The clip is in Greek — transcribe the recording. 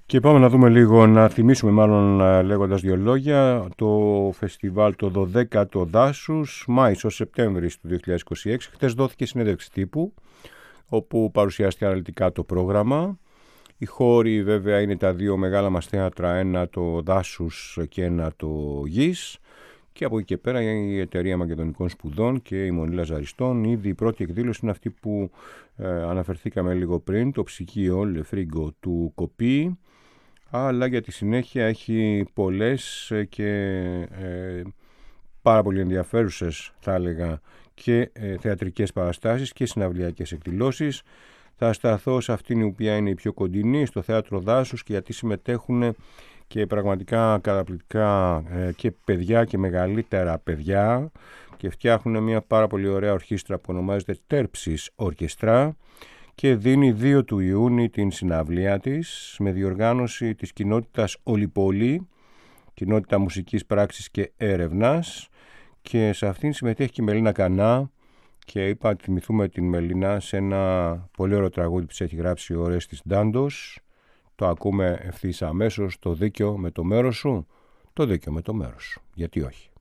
Και πάμε να δούμε λίγο, να θυμίσουμε μάλλον λέγοντας δύο λόγια, το φεστιβάλ το 12ο Δάσους, Μάης ως Σεπτέμβρης του 2026. Χθες δόθηκε συνέντευξη τύπου, όπου παρουσιάστηκε αναλυτικά το πρόγραμμα. Οι χώροι βέβαια είναι τα δύο μεγάλα μας θέατρα, ένα το Δάσους και ένα το Γης. Και από εκεί και πέρα η Εταιρεία Μακεδονικών Σπουδών και η Μονή Λαζαριστών. Ήδη η πρώτη εκδήλωση είναι αυτή που αναφερθήκαμε λίγο πριν, το ψυγείο Λεφρίγκο του Κοπή. Αλλά για τη συνέχεια έχει πολλές και πάρα πολύ ενδιαφέρουσες, θα έλεγα, και θεατρικές παραστάσεις και συναυλιακές εκδηλώσεις. Θα σταθώ σε αυτήν η οποία είναι η πιο κοντινή, στο Θέατρο Δάσους, και γιατί συμμετέχουν και πραγματικά καταπληκτικά και παιδιά και μεγαλύτερα παιδιά και φτιάχνουν μια πάρα πολύ ωραία ορχήστρα που ονομάζεται Τέρψης Ορκεστρά και δίνει 2 του Ιούνιου την συναυλία της με διοργάνωση της κοινότητας Ολυπόλη, κοινότητα μουσικής πράξης και έρευνας, και σε αυτήν συμμετέχει και η Μελίνα Κανά. Και είπα να θυμηθούμε την Μελίνα σε ένα πολύ ωραίο τραγούδι που της έχει γράψει ο Ορέστης Ντάντος. Το ακούμε ευθύς αμέσως, το δίκιο με το μέρος σου, το δίκιο με το μέρος σου. Γιατί όχι.